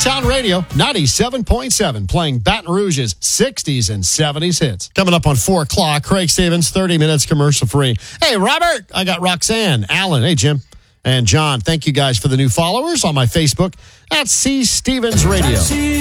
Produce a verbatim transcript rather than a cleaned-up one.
Town Radio, ninety-seven point seven, playing Baton Rouge's sixties and seventies hits. Coming up on four o'clock, Craig Stevens, thirty minutes commercial free. Hey, Robert, I got Roxanne, Alan, hey, Jim, and John. Thank you guys for the new followers on my Facebook at C. Stevens Radio.